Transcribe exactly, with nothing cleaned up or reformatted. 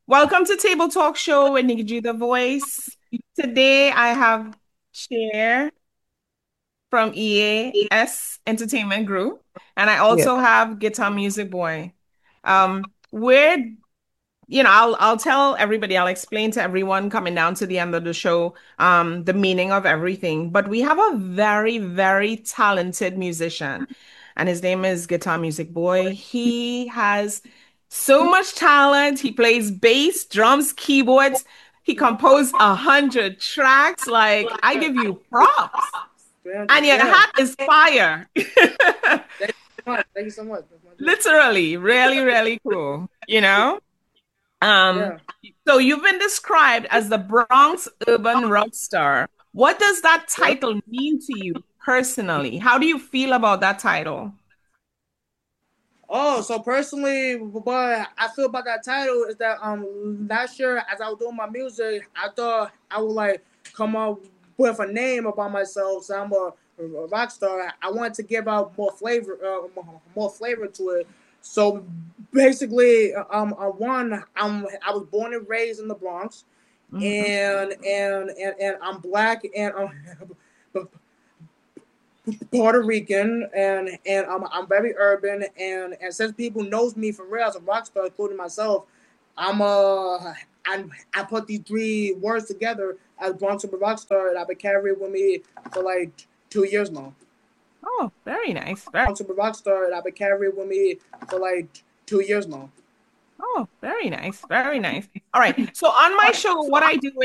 Welcome to Table Talk Show with Nikki G the Voice. Today I have Cher from E A S Entertainment Group, and I Yeah. also have Guitar Music Boy. Um, we're you know, I'll I'll tell everybody, I'll explain to everyone coming down to the end of the show, um, the meaning of everything. But we have a very, very talented musician, and his name is Guitar Music Boy. He has so much talent. He plays bass, drums, keyboards. He composed a hundred tracks. Like, I give you props. And your Yeah. hat is fire. Thank you so much. Thank you so much. That's my deal. Literally, really, really cool, you know? Um, Yeah. so you've been described as the Bronx urban rock star. What does that Yep. title mean to you personally? How do you feel about that title? Oh, so personally, what I feel about that title is that um last year as I was doing my music, I thought I would like come up with a name about myself. So I'm a, a rock star. I wanted to give out more flavor, uh, more, more flavor to it. So basically, um, uh, one, I'm I was born and raised in the Bronx, Mhm. and and and, and I'm black and um, Puerto Rican, and and I'm, I'm very urban, and and since people knows me for real as a rock star, including myself, I'm uh I I put these three words together as Bronx Super rock star, and I've been carrying it with me for like two years now. Oh, very nice. Very, Bronx Super rock star, and I've been carrying it with me for like two years now. oh, very nice. Very nice. All right. So on my show, what I do